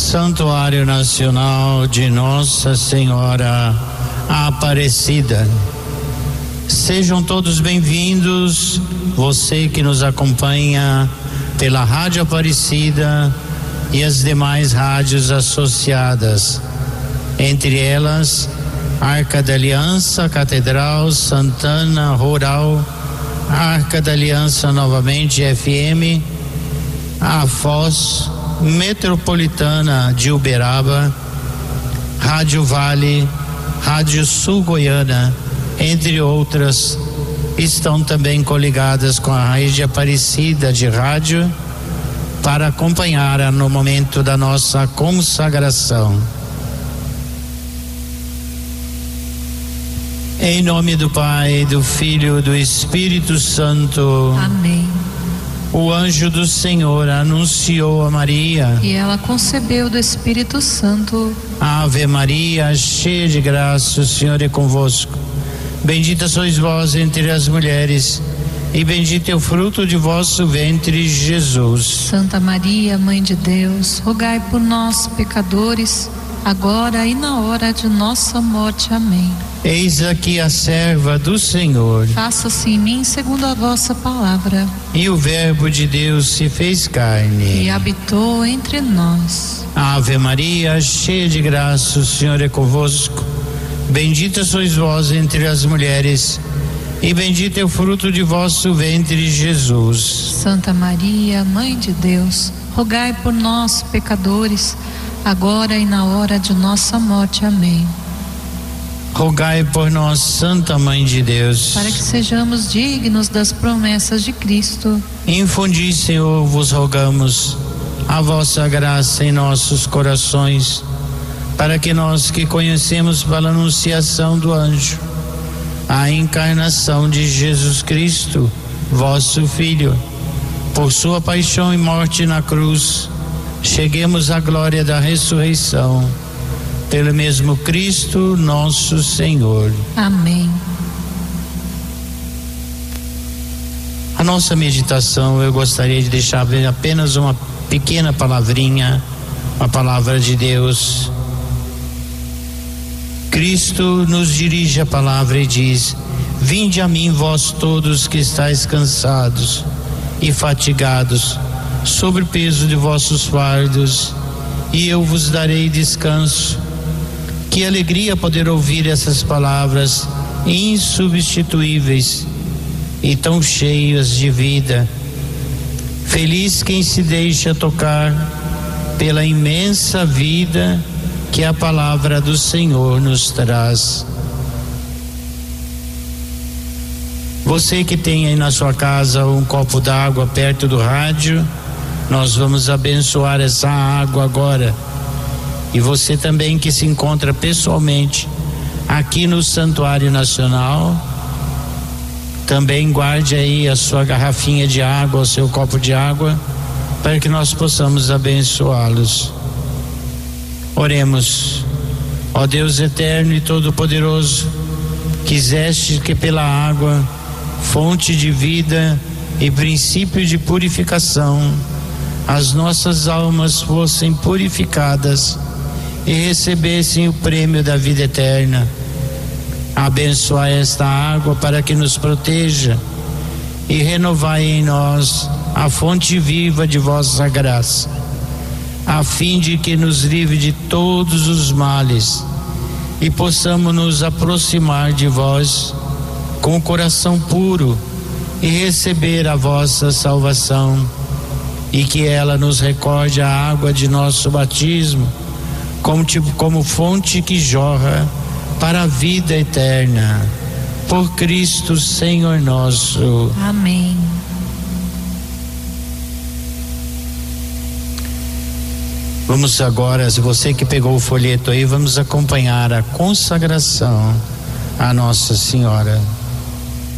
Santuário Nacional de Nossa Senhora Aparecida. Sejam todos bem-vindos, você que nos acompanha pela Rádio Aparecida e as demais rádios associadas, entre elas Arca da Aliança, Catedral, Santana, Rural, Arca da Aliança novamente, FM, a Foz, Metropolitana de Uberaba, Rádio Vale, Rádio Sul Goiana, entre outras, estão também coligadas com a Rede Aparecida de rádio para acompanhar no momento da nossa consagração. Em nome do Pai, do Filho e do Espírito Santo. Amém. O anjo do Senhor anunciou a Maria, e ela concebeu do Espírito Santo. Ave Maria, cheia de graça, o Senhor é convosco. Bendita sois vós entre as mulheres, e bendito é o fruto de vosso ventre, Jesus. Santa Maria, Mãe de Deus, rogai por nós, pecadores, agora e na hora de nossa morte. Amém. Eis aqui a serva do Senhor. Faça-se em mim segundo a vossa palavra. E o Verbo de Deus se fez carne e habitou entre nós. Ave Maria, cheia de graça, o Senhor é convosco. Bendita sois vós entre as mulheres, e bendito é o fruto de vosso ventre, Jesus. Santa Maria, Mãe de Deus, rogai por nós, pecadores, agora e na hora de nossa morte. Amém. Rogai por nós, Santa Mãe de Deus, para que sejamos dignos das promessas de Cristo. Infundi, Senhor, vos rogamos a vossa graça em nossos corações, para que nós que conhecemos pela anunciação do anjo a encarnação de Jesus Cristo, vosso Filho, por sua paixão e morte na cruz, cheguemos à glória da ressurreição. Pelo mesmo Cristo nosso Senhor. Amém. A nossa meditação, eu gostaria de deixar apenas uma pequena palavrinha, a palavra de Deus. Cristo nos dirige a palavra e diz: vinde a mim vós todos que estáis cansados e fatigados, sob o peso de vossos fardos, e eu vos darei descanso. Que alegria poder ouvir essas palavras insubstituíveis e tão cheias de vida. Feliz quem se deixa tocar pela imensa vida que a palavra do Senhor nos traz. Você que tem aí na sua casa um copo d'água perto do rádio, nós vamos abençoar essa água agora. E você também que se encontra pessoalmente aqui no Santuário Nacional, também guarde aí a sua garrafinha de água, o seu copo de água, para que nós possamos abençoá-los. Oremos. Ó Deus eterno e todo-poderoso, quiseste que pela água, fonte de vida e princípio de purificação, as nossas almas fossem purificadas e recebessem o prêmio da vida eterna. Abençoai esta água para que nos proteja e renovai em nós a fonte viva de vossa graça, a fim de que nos livre de todos os males e possamos nos aproximar de vós com o coração puro e receber a vossa salvação, e que ela nos recorde a água de nosso batismo como fonte que jorra para a vida eterna, por Cristo Senhor nosso. Amém. Vamos agora, se você que pegou o folheto aí, vamos acompanhar a consagração a Nossa Senhora.